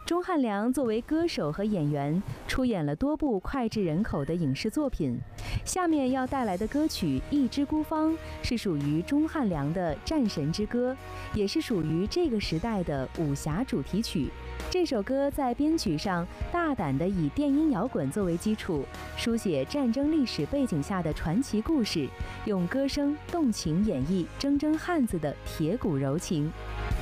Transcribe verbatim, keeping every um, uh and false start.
钟汉良作为歌手和演员，出演了多部脍炙人口的影视作品。下面要带来的歌曲《一枝孤芳》是属于钟汉良的战神之歌，也是属于这个时代的武侠主题曲。这首歌在编曲上大胆地以电音摇滚作为基础，书写战争历史背景下的传奇故事，用歌声动情演绎铮铮汉子的铁骨柔情。